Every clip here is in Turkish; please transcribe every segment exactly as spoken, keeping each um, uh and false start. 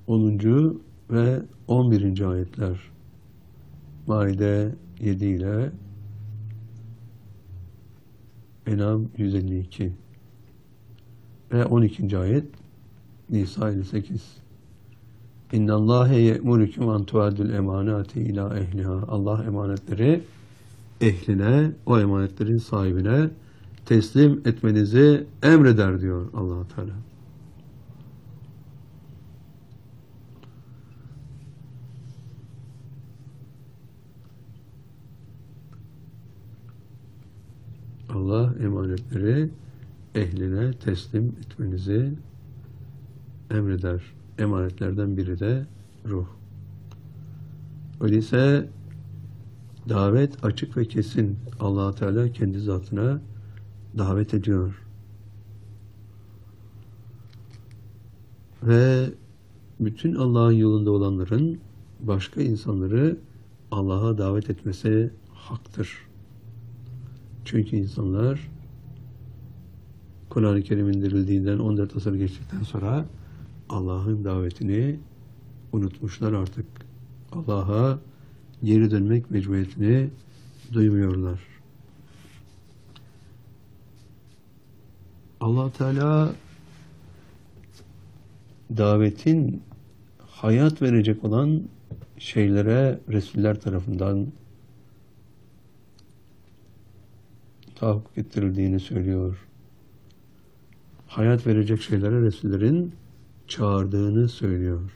onuncu ve on birinci ayetler. Maide yedi ile En'am yüz elli iki ve on ikinci ayet Nisa elli sekiz. İnna Allahe ye'murukum en tuaddul emanati ila ehliha. Allah emanetleri ehline, o emanetlerin sahibine teslim etmenizi emreder diyor Allah Teala. Allah emanetleri ehline teslim etmenizi emreder. Emanetlerden biri de ruh. Öyleyse davet açık ve kesin. Allah Teala kendi zatına davet ediyor. Ve bütün Allah'ın yolunda olanların başka insanları Allah'a davet etmesi haktır. Çünkü insanlar Kur'an-ı Kerim indirildiğinden on dört asır geçtikten sonra Allah'ın davetini unutmuşlar artık. Allah'a geri dönmek mecburiyetini duymuyorlar. Allah Teala davetin hayat verecek olan şeylere Resuller tarafından tahakkuk ettirildiğini söylüyor. Hayat verecek şeylere Resullerin çağırdığını söylüyor.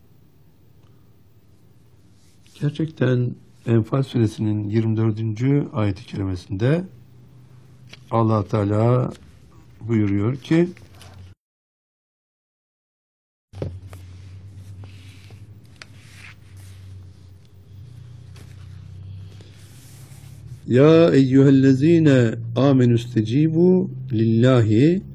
Gerçekten Enfal suresinin yirmi dördüncü ayet-i kerimesinde Allah Teala buyuruyor ki Ya eyyühellezine amenü istecibu lillahi